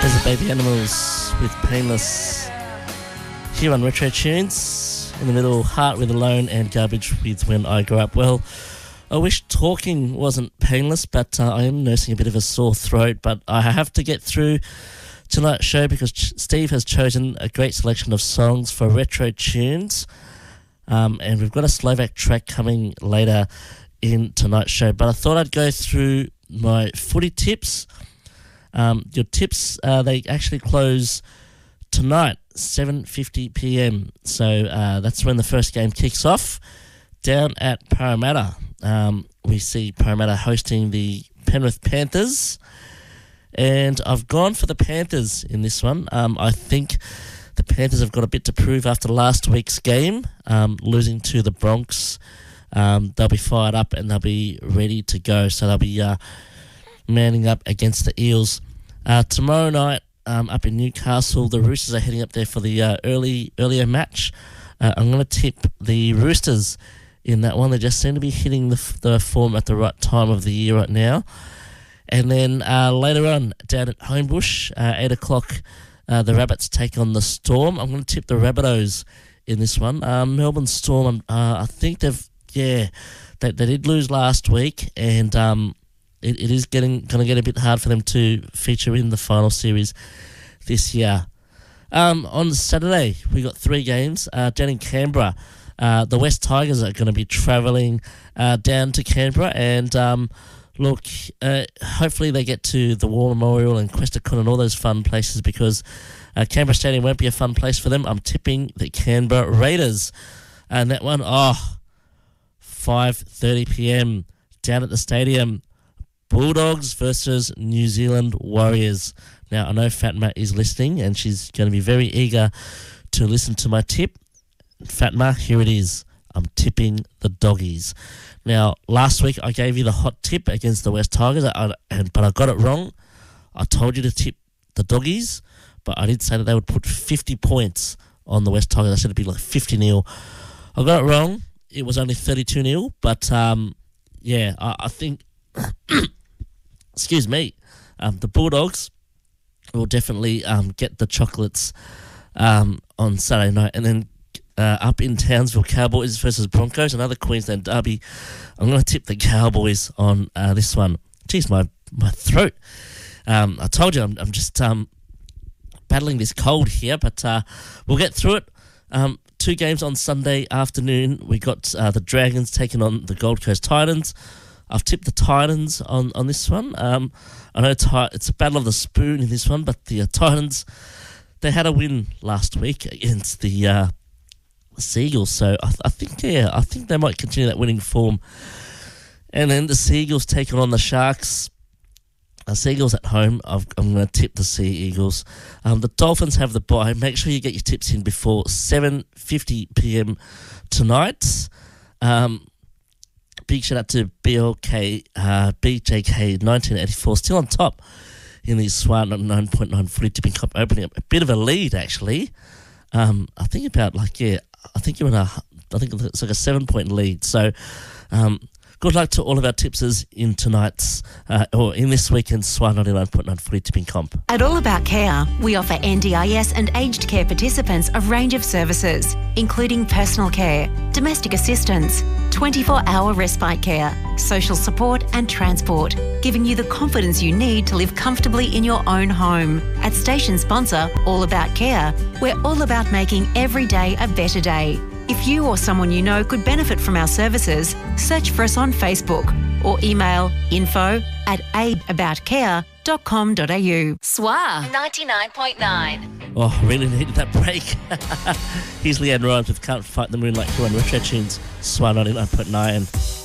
There's the Baby Animals with Painless here on Retro Tunes. In the middle, Heart with Alone and Garbage with When I Grow Up. Well, I wish talking wasn't painless, but I am nursing a bit of a sore throat. But I have to get through tonight's show because Steve has chosen a great selection of songs for Retro Tunes. And we've got a Slovak track coming later in tonight's show. But I thought I'd go through my footy tips. Your tips, they actually close tonight, 7:50 p.m. So that's when the first game kicks off. Down at Parramatta, we see Parramatta hosting the Penrith Panthers. And I've gone for the Panthers in this one. I think the Panthers have got a bit to prove after last week's game, losing to the Bronx. They'll be fired up and they'll be ready to go. So they'll be manning up against the Eels. Tomorrow night, up in Newcastle, the Roosters are heading up there for the earlier match. I'm going to tip the Roosters in that one. They just seem to be hitting the form at the right time of the year right now. And then later on, down at Homebush, 8 o'clock, the Rabbits take on the Storm. I'm going to tip the Rabbitohs in this one. Melbourne Storm, I think they did lose last week, and it is going to get a bit hard for them to feature in the final series this year. On Saturday, we got 3 games down in Canberra. The West Tigers are going to be travelling down to Canberra, and look, hopefully they get to the War Memorial and Questacon and all those fun places, because Canberra Stadium won't be a fun place for them. I'm tipping the Canberra Raiders. And that one, 5:30 p.m. down at the stadium. Bulldogs versus New Zealand Warriors. Now, I know Fatma is listening, and she's going to be very eager to listen to my tip. Fatma, here it is. I'm tipping the Doggies. Now, last week I gave you the hot tip against the West Tigers, but I got it wrong. I told you to tip the Doggies, but I did say that they would put 50 points on the West Tigers. I said it'd be like 50-0. I got it wrong. It was only 32-0, but I think, excuse me, the Bulldogs will definitely get the chocolates on Saturday night. And then up in Townsville, Cowboys versus Broncos, another Queensland derby. I'm going to tip the Cowboys on this one. Jeez, my throat. I told you I'm just battling this cold here, but we'll get through it. 2 games on Sunday afternoon. We got the Dragons taking on the Gold Coast Titans. I've tipped the Titans on this one. I know it's a battle of the spoon in this one, but the Titans, they had a win last week against the Seagulls, so I think they might continue that winning form. And then the Seagulls taking on the Sharks. Seagulls at home. I'm going to tip the Sea Eagles. The Dolphins have the bye. Make sure you get your tips in before 7:50 p.m. tonight. Big shout out to BJK 1984, still on top in the SWAT 9.9 footy tipping cup, opening up a bit of a lead actually. I think it's like a 7-point lead. So, good luck to all of our tipsters in tonight's, or in this weekend's SWAT 99.9 footy tipping comp. At All About Care, we offer NDIS and aged care participants a range of services, including personal care, domestic assistance, 24-hour respite care, social support and transport, giving you the confidence you need to live comfortably in your own home. At station sponsor All About Care, we're all about making every day a better day. If you or someone you know could benefit from our services, search for us on Facebook or email info@aidaboutcare.com.au. SWA 99.9. Oh, I really needed that break. Here's Leanne Rhymes with Can't Fight the Moonlight here on Retro Tunes, SWA 99.9.